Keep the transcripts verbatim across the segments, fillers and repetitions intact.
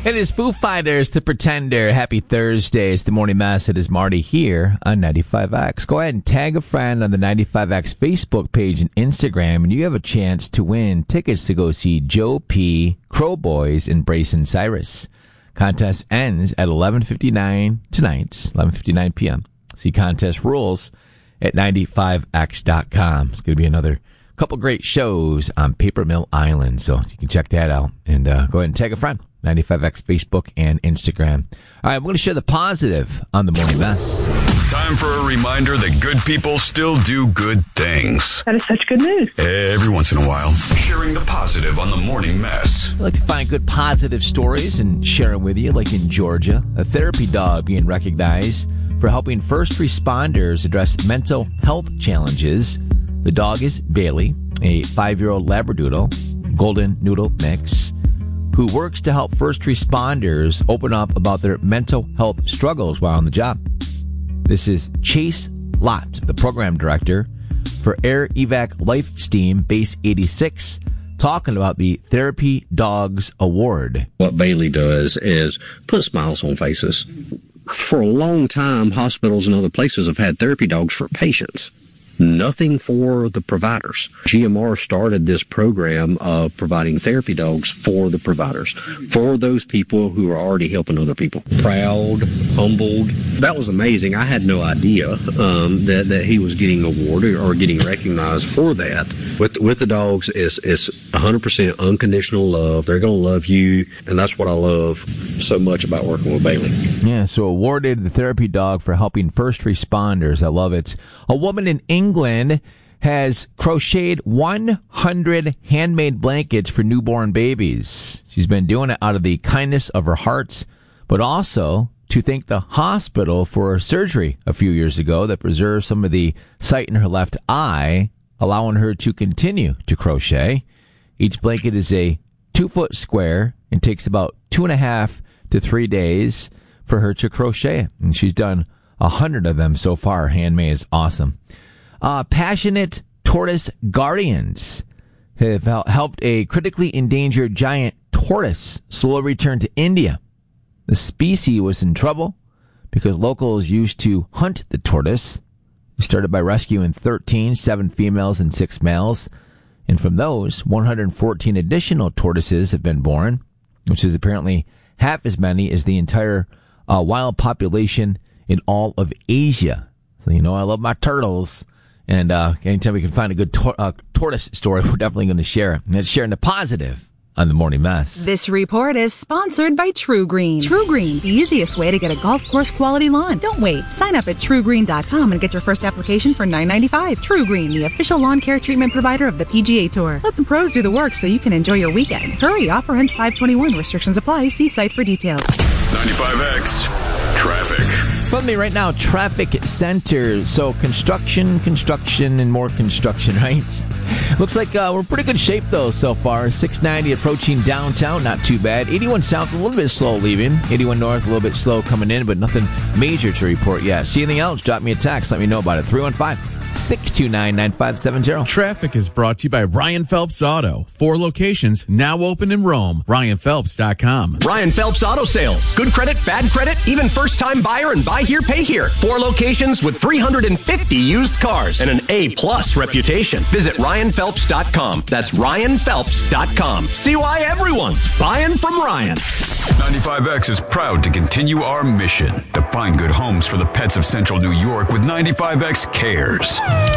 It is Foo Fighters, The Pretender. Happy Thursday. It's the Morning Mess. It is Marty here on ninety-five X. Go ahead and tag a friend on the ninety-five X Facebook page and Instagram, and you have a chance to win tickets to go see Joe P., Crow Boys, and Brayson Cyrus. Contest ends at eleven fifty-nine tonight, eleven fifty-nine p.m. See contest rules at ninety-five x dot com. It's going to be another couple great shows on Paper Mill Island, so you can check that out. And uh, go ahead and tag a friend. ninety-five X Facebook and Instagram. All right, we're going to share the positive on the Morning Mess. Time for a reminder that good people still do good things. That is such good news. Every once in a while, sharing the positive on the Morning Mess. I like to find good positive stories and share them with you, like in Georgia, a therapy dog being recognized for helping first responders address mental health challenges. The dog is Bailey, a five-year-old Labradoodle, golden noodle mix, who works to help first responders open up about their mental health struggles while on the job. This is Chase Lott, the program director for Air Evac Life Steam Base eighty-six, talking about the Therapy Dogs Award. What Bailey does is put smiles on faces. For a long time, hospitals and other places have had therapy dogs for patients. Nothing for the providers. G M R started this program of providing therapy dogs for the providers, for those people who are already helping other people. Proud, humbled. That was amazing. I had no idea um, that, that he was getting awarded or getting recognized for that. With with the dogs, it's, it's one hundred percent unconditional love. They're going to love you, and that's what I love so much about working with Bailey. Yeah, so awarded the therapy dog for helping first responders. I love it. A woman in England has crocheted one hundred handmade blankets for newborn babies. She's been doing it out of the kindness of her heart, but also to thank the hospital for surgery a few years ago that preserved some of the sight in her left eye, allowing her to continue to crochet. Each blanket is a two-foot square and takes about two and a half to three days for her to crochet it. And she's done a hundred of them so far, handmade. It's awesome. Uh, passionate tortoise guardians have helped a critically endangered giant tortoise slowly return to India. The species was in trouble because locals used to hunt the tortoise. We started by rescuing thirteen, seven females and six males. And from those, one hundred fourteen additional tortoises have been born, which is apparently half as many as the entire uh, wild population in all of Asia. So, you know, I love my turtles. And uh, anytime we can find a good tor- uh, tortoise story, we're definitely going to share it. And it's sharing the positive on the Morning Mess. This report is sponsored by True Green. True Green, the easiest way to get a golf course quality lawn. Don't wait. Sign up at true green dot com and get your first application for nine ninety-five. True Green, the official lawn care treatment provider of the P G A Tour. Let the pros do the work so you can enjoy your weekend. Hurry, offer ends five twenty-one. Restrictions apply. See site for details. ninety-five X Traffic. From me right now, traffic centers. So construction, construction, and more construction, right? Looks like uh, we're in pretty good shape, though, so far. six ninety approaching downtown, not too bad. eighty-one south, a little bit slow leaving. eighty-one north, a little bit slow coming in, but nothing major to report yet. See anything else? Drop me a text. Let me know about it. three one five, six two nine, nine five seven zero. Traffic is brought to you by Ryan Phelps Auto. Four locations, now open in Rome. Ryan Phelps dot com. Ryan Phelps Auto Sales. Good credit, bad credit, even first-time buyer and buy here, pay here. Four locations with three hundred fifty used cars and an A-plus reputation. Visit Ryan Phelps dot com. That's Ryan Phelps dot com. See why everyone's buying from Ryan. ninety-five X is proud to continue our mission to find good homes for the pets of Central New York with ninety-five X Cares.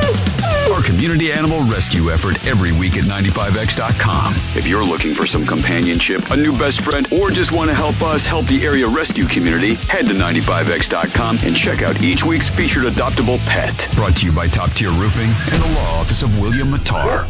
Our community animal rescue effort every week at ninety-five x dot com. If you're looking for some companionship, a new best friend, or just want to help us help the area rescue community, head to ninety-five x dot com and check out each week's featured adoptable pet. Brought to you by Top Tier Roofing and the law office of William Mattar.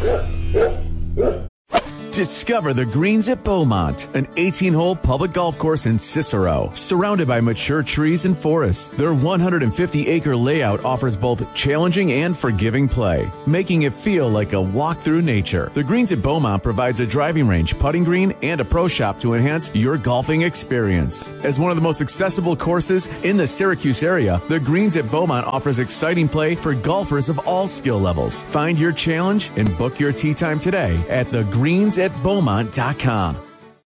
Discover the Greens at Beaumont, an eighteen-hole public golf course in Cicero, surrounded by mature trees and forests. Their one hundred fifty acre layout offers both challenging and forgiving play, making it feel like a walk through nature. The Greens at Beaumont provides a driving range, putting green, and a pro shop to enhance your golfing experience. As one of the most accessible courses in the Syracuse area, the Greens at Beaumont offers exciting play for golfers of all skill levels. Find your challenge and book your tee time today at the greens at beaumont dot com.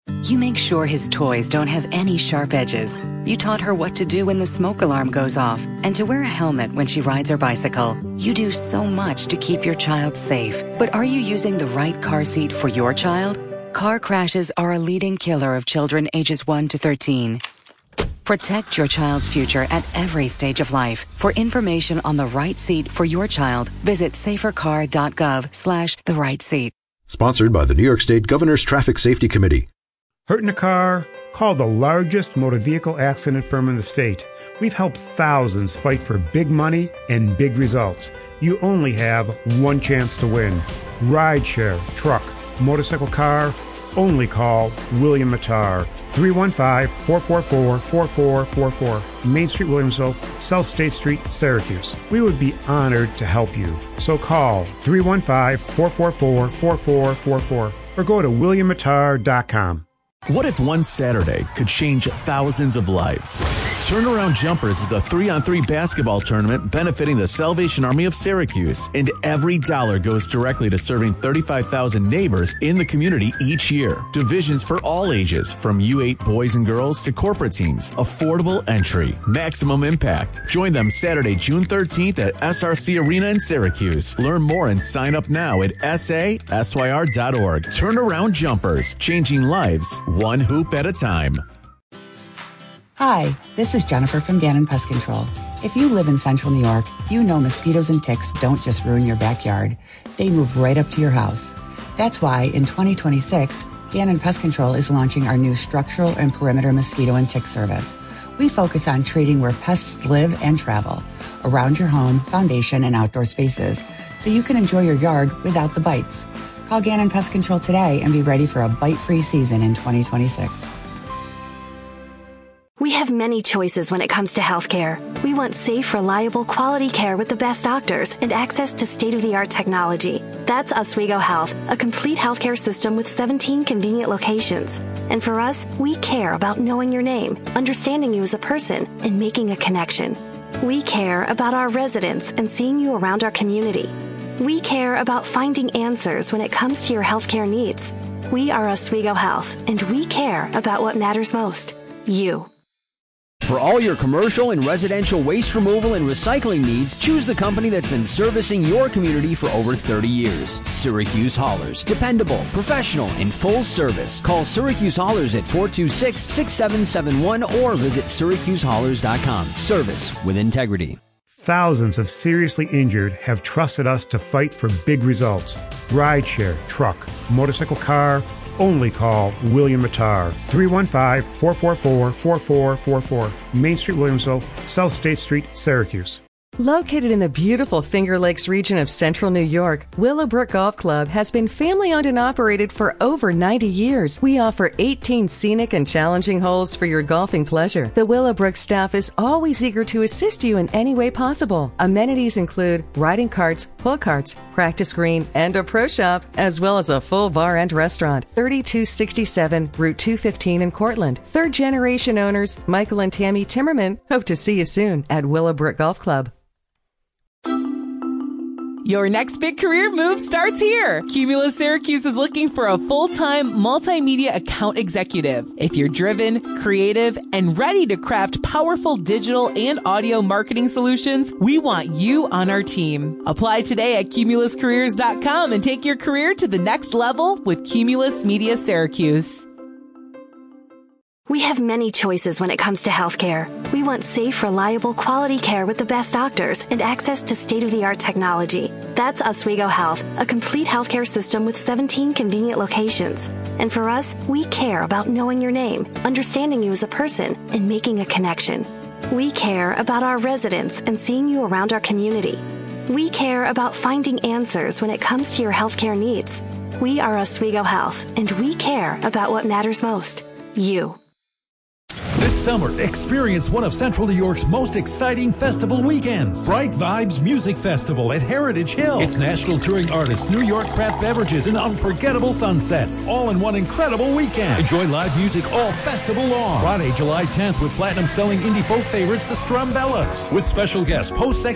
You make sure his toys don't have any sharp edges. You taught her what to do when the smoke alarm goes off and to wear a helmet when she rides her bicycle. You do so much to keep your child safe. But are you using the right car seat for your child? Car crashes are a leading killer of children ages one to thirteen. Protect your child's future at every stage of life. For information on the right seat for your child, visit safercar.gov slash the right seat. Sponsored by the New York State Governor's Traffic Safety Committee. Hurt in a car? Call the largest motor vehicle accident firm in the state. We've helped thousands fight for big money and big results. You only have one chance to win. Rideshare, truck, motorcycle, car, only call William Mattar. three one five, four four four, four four four four. Main Street, Williamsville, South State Street, Syracuse. We would be honored to help you. So call three one five, four four four, four four four four or go to william mattar dot com. What if one Saturday could change thousands of lives? Turnaround Jumpers is a three-on-three basketball tournament benefiting the Salvation Army of Syracuse, and every dollar goes directly to serving thirty-five thousand neighbors in the community each year. Divisions for all ages, from U eight boys and girls to corporate teams. Affordable entry, maximum impact. Join them Saturday, June thirteenth at S R C Arena in Syracuse. Learn more and sign up now at S A S Y R dot org. Turnaround Jumpers, changing lives one hoop at a time. Hi, this is Jennifer from Gannon Pest Control. If you live in central New York, you know mosquitoes and ticks don't just ruin your backyard. They move right up to your house. That's why in twenty twenty-six, Gannon Pest Control is launching our new structural and perimeter mosquito and tick service. We focus on treating where pests live and travel, around your home, foundation, and outdoor spaces, so you can enjoy your yard without the bites. Call Gannon Pest Control today and be ready for a bite-free season in twenty twenty-six. We have many choices when it comes to healthcare. We want safe, reliable, quality care with the best doctors and access to state-of-the-art technology. That's Oswego Health, a complete healthcare system with seventeen convenient locations. And for us, we care about knowing your name, understanding you as a person, and making a connection. We care about our residents and seeing you around our community. We care about finding answers when it comes to your healthcare needs. We are Oswego Health, and we care about what matters most, you. For all your commercial and residential waste removal and recycling needs, choose the company that's been servicing your community for over thirty years. Syracuse Haulers. Dependable, professional, and full service. Call Syracuse Haulers at four two six, six seven seven one or visit syracuse haulers dot com. Service with integrity. Thousands of seriously injured have trusted us to fight for big results. Rideshare, truck, motorcycle, car, only call William Mattar. three one five, four four four, four four four four. Main Street, Williamsville, South State Street, Syracuse. Located in the beautiful Finger Lakes region of central New York, Willowbrook Golf Club has been family-owned and operated for over ninety years. We offer eighteen scenic and challenging holes for your golfing pleasure. The Willowbrook staff is always eager to assist you in any way possible. Amenities include riding carts, pull carts, practice green, and a pro shop, as well as a full bar and restaurant. thirty-two sixty-seven Route two fifteen in Cortland. Third-generation owners Michael and Tammy Timmerman hope to see you soon at Willowbrook Golf Club. Your next big career move starts here. Cumulus Syracuse is looking for a full-time multimedia account executive. If you're driven, creative, and ready to craft powerful digital and audio marketing solutions, we want you on our team. Apply today at cumulus careers dot com and take your career to the next level with Cumulus Media Syracuse. We have many choices when it comes to healthcare. We want safe, reliable, quality care with the best doctors and access to state-of-the-art technology. That's Oswego Health, a complete healthcare system with seventeen convenient locations. And for us, we care about knowing your name, understanding you as a person, and making a connection. We care about our residents and seeing you around our community. We care about finding answers when it comes to your healthcare needs. We are Oswego Health, and we care about what matters most, you. This summer, experience one of Central New York's most exciting festival weekends. Bright Vibes Music Festival at Heritage Hill. It's national touring artists, New York craft beverages, and unforgettable sunsets. All in one incredible weekend. Enjoy live music all festival long. Friday, July tenth with platinum-selling indie folk favorites, the Strumbellas. With special guests, post-sex